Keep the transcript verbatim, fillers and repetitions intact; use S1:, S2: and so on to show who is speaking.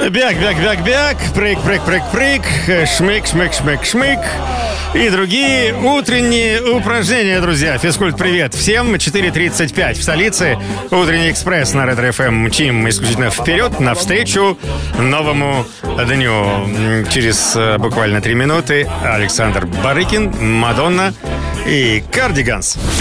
S1: Бяк, бяк, бяк, бяк, прыг, прыг, прыг, прыг, шмык, шмык, шмык, шмык. И другие утренние упражнения, друзья. Физкульт-привет всем. четыре тридцать пять в столице. Утренний экспресс на Ретро-эф эм. Мчим исключительно вперед, навстречу новому дню. Через буквально три минуты Александр Барыкин, Мадонна и Кардиганс.